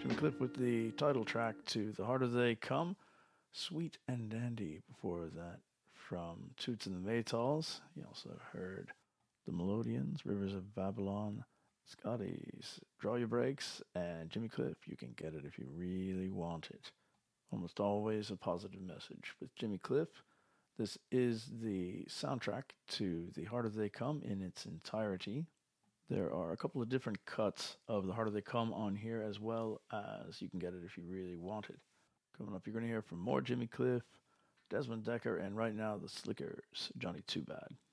Jimmy Cliff with the title track to The Harder They Come, Sweet and Dandy. Before that, from Toots and the Maytals, you also heard The Melodians, Rivers of Babylon, Scotty's Draw Your Brakes, and Jimmy Cliff, You Can Get It If You Really Want It. Almost always a positive message. With Jimmy Cliff, this is the soundtrack to The Harder They Come in its entirety. There are a couple of different cuts of The Harder They Come on here, as well as You Can Get It If You Really Want It. Coming up, you're going to hear from more Jimmy Cliff, Desmond Decker, and right now the Slickers, Johnny Too Bad.